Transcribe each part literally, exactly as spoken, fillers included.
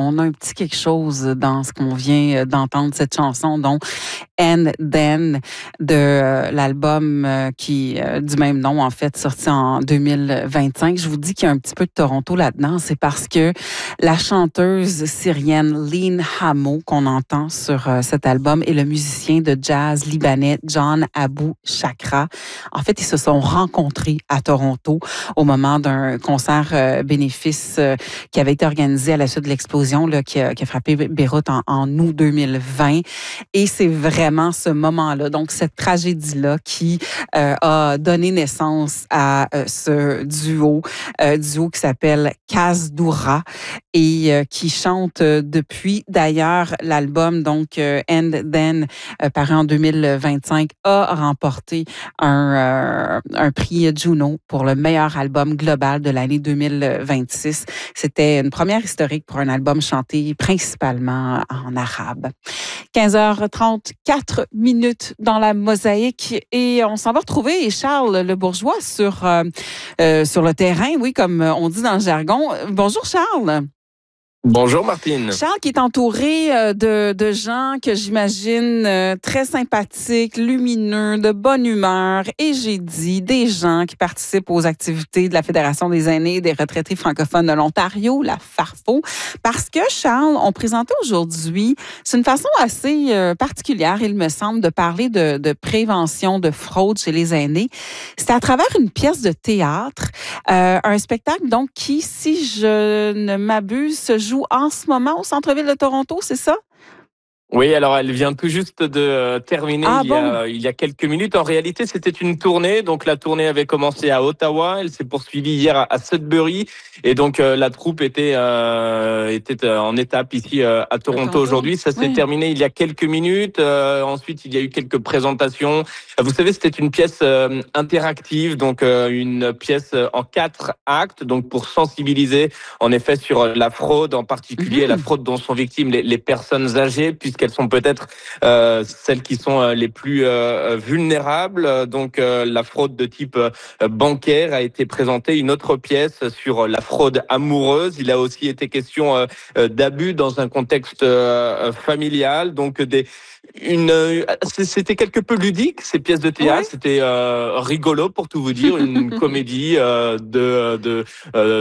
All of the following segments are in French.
on a un petit quelque chose dans ce qu'on vient d'entendre, cette chanson, dont And Then, de euh, l'album euh, qui euh, du même nom, en fait, sorti en deux mille vingt-cinq. Je vous dis qu'il y a un petit peu de Toronto là-dedans, c'est parce que la chanteuse syrienne Lynn Hamo, qu'on entend sur euh, cet album, et le musicien de jazz libanais John Abou Chakra, en fait, ils se sont rencontrés à Toronto au moment d'un concert euh, bénéfice euh, qui avait été organisé à la suite de l'explosion là, qui, a, qui a frappé Beyrouth en, en août deux mille vingt. Et c'est vraiment ce moment-là, donc cette tragédie-là qui euh, a donné naissance à euh, ce duo, euh, duo qui s'appelle Kazdoura et euh, qui chante euh, depuis. D'ailleurs, l'album, donc euh, And Then, euh, paru en deux mille vingt-cinq, a remporté un, euh, un prix Juno pour le meilleur album global de l'année deux mille vingt-six. C'était une première historique pour un album chanté principalement en arabe. quinze heures trente-quatre minutes dans la mosaïque et on s'en va retrouver Charles Le Bourgeois sur, euh, euh, sur le terrain, oui, comme on dit dans le jargon. Bonjour Charles. Bonjour Martine. Charles qui est entouré de, de gens que j'imagine très sympathiques, lumineux, de bonne humeur, et j'ai dit des gens qui participent aux activités de la Fédération des aînés et des retraités francophones de l'Ontario, la FARFO, parce que Charles, on présentait aujourd'hui, c'est une façon assez particulière, il me semble, de parler de, de prévention de fraude chez les aînés. C'est à travers une pièce de théâtre, euh, un spectacle donc qui, si je ne m'abuse, se joue en ce moment au centre-ville de Toronto, c'est ça? Oui, alors elle vient tout juste de terminer ah, il, bon? y a, il y a quelques minutes. En réalité, c'était une tournée. Donc la tournée avait commencé à Ottawa, elle s'est poursuivie hier à, à Sudbury. Et donc euh, la troupe était, euh, était en étape ici euh, à Toronto, Toronto. aujourd'hui. Ça s'est oui. terminé il y a quelques minutes. Euh, ensuite, il y a eu quelques présentations. Vous savez, c'était une pièce euh, interactive, donc euh, une pièce en quatre actes, donc pour sensibiliser en effet sur la fraude, en particulier mmh. la fraude dont sont victimes les, les personnes âgées, puisque qu'elles sont peut-être euh, celles qui sont euh, les plus euh, vulnérables. Donc euh, la fraude de type euh, bancaire a été présentée. Une autre pièce sur la fraude amoureuse. Il a aussi été question euh, d'abus dans un contexte euh, familial. Donc des une euh, c'était quelque peu ludique ces pièces de théâtre. Ouais. C'était euh, rigolo pour tout vous dire, une comédie euh, de de euh,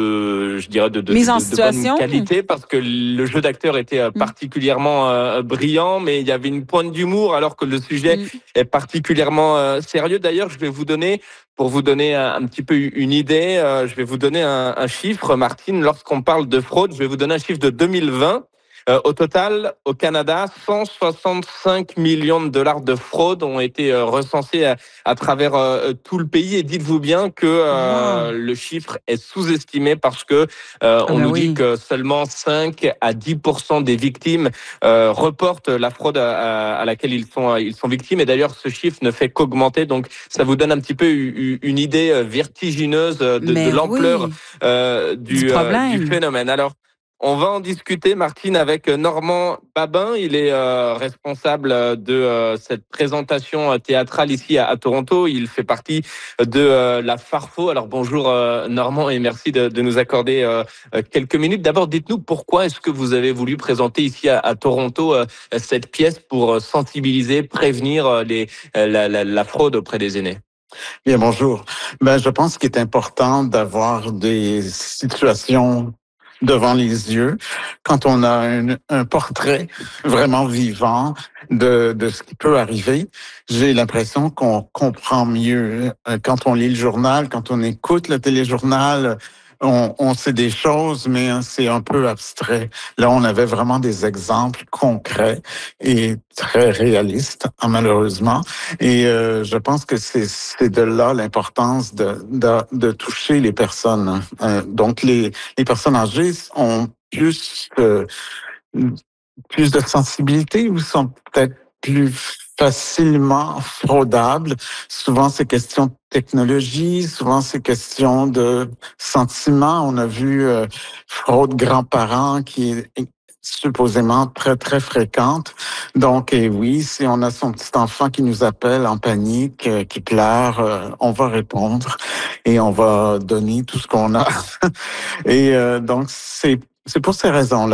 de je dirais de de, Mise en de, de situation. bonne qualité, parce que le jeu d'acteur était euh, particulièrement euh, brillant, mais il y avait une pointe d'humour alors que le sujet mm. est particulièrement euh, sérieux. D'ailleurs, je vais vous donner Pour vous donner un, un petit peu une idée, euh, je vais vous donner un, un chiffre, Martine. Lorsqu'on parle de fraude, je vais vous donner un chiffre de deux mille vingt. Euh, au total, au Canada, cent soixante-cinq millions de dollars de fraude ont été euh, recensés à, à travers euh, tout le pays. Et dites-vous bien que euh, wow. le chiffre est sous-estimé, parce que euh, ah on ben nous oui. dit que seulement cinq à dix pour cent des victimes euh, reportent la fraude à, à laquelle ils sont, ils sont victimes. Et d'ailleurs, ce chiffre ne fait qu'augmenter. Donc, ça vous donne un petit peu une idée vertigineuse de, de l'ampleur oui. euh, du, du, euh, du phénomène. Alors, on va en discuter, Martine, avec Normand Babin. Il est euh, responsable de euh, cette présentation théâtrale ici à, à Toronto. Il fait partie de euh, la FARFO. Alors bonjour euh, Normand, et merci de, de nous accorder euh, quelques minutes. D'abord, dites-nous pourquoi est-ce que vous avez voulu présenter ici à, à Toronto euh, cette pièce pour sensibiliser, prévenir les, la, la, la fraude auprès des aînés? Bien, bonjour. Ben, je pense qu'il est important d'avoir des situations devant les yeux, quand on a un, un portrait vraiment vivant de, de ce qui peut arriver. J'ai l'impression qu'on comprend mieux quand on lit le journal, quand on écoute le téléjournal. On, on sait des choses, mais c'est un peu abstrait. Là, on avait vraiment des exemples concrets et très réalistes, malheureusement. Et euh, je pense que c'est, c'est de là l'importance de, de, de toucher les personnes. Euh, donc, les, les personnes âgées ont plus, euh, plus de sensibilité, ou sont peut-être plus facilement fraudables. Souvent, c'est question de technologie, souvent, c'est question de sentiments. On a vu euh, fraude grands-parents qui est supposément très, très fréquente. Donc, et oui, si on a son petit enfant qui nous appelle en panique, euh, qui pleure, euh, on va répondre et on va donner tout ce qu'on a. et euh, donc, c'est, c'est pour ces raisons-là